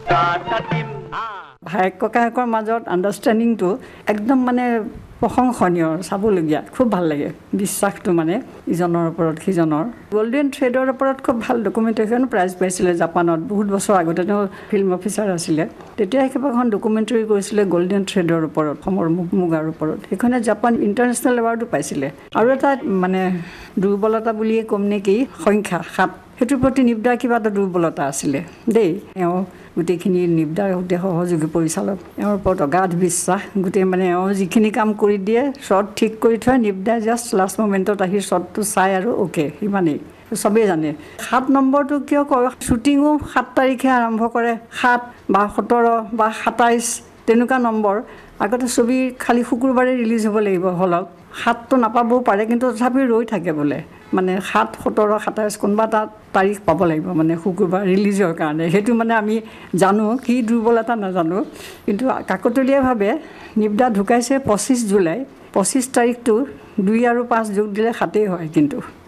ভায়েক ককায়েকৰ মাজত আণ্ডাৰষ্টেণ্ডিংটো একদম মানে প্ৰশংসনীয় চাবলগীয়া খুব ভাল লাগে বিশ্বাসটো মানে ইজনৰ ওপৰত সিজনৰ গল্ডেন থ্ৰেডৰ ওপৰত খুব ভাল ডকুমেণ্টেশ্যন প্ৰাইজ পাইছিলে জাপানত বহুত বছৰ আগতে তেওঁ ফিল্ম অফিচাৰ আছিলে তেতিয়া এখন ডকুমেণ্টাৰী কৰিছিলে গল্ডেন থ্ৰেডৰ ওপৰত সমৰ মুগাৰ ওপৰত সেইখনে জাপান ইণ্টাৰনেশ্যনেল এৱাৰ্ডো পাইছিলে আৰু এটা মানে দুৰ্বলতা বুলিয়ে ক'ম নেকি সংখ্যা 7 সেইটোৰ প্ৰতি নিবদাৰ কিবা এটা দুৰ্বলতা আছিলে দেই এওঁ গোটেইখিনি নিবদাৰ সৈতে সহযোগী পৰিচালক এওঁৰ ওপৰত অগাধ বিশ্বাস গোটেই মানে এওঁ যিখিনি কাম কৰি দিয়ে শ্বট ঠিক কৰি থয় নিবদাৰ জাষ্ট লাষ্ট মমেণ্টত আহি শ্বটটো চাই আৰু অ'কে সিমানেই চবেই জানে 7 নম্বৰটো কিয় কয় শ্বুটিঙো 7 তাৰিখে আৰম্ভ কৰে 7 বা 17 বা 27 তেনেকুৱা নম্বৰ আগতে ছবি খালি শুক্ৰবাৰে ৰিলিজ হ'ব লাগিব হলত 7টো নাপাবও পাৰে কিন্তু তথাপি ৰৈ থাকে বোলে মানে 7 17 27 কোনোবা এটা তাৰিখ পাব লাগিব মানে শুক্ৰবাৰ ৰিলিজৰ কাৰণে সেইটো মানে আমি জানো কি দুৰ্বলতা নাজানো কিন্তু কাকতলীয়াভাৱে নিবদা ঢুকাইছে 25 জুলাই 25 তাৰিখটো 2 আৰু 5 যোগ দিলে 7 হয় কিন্তু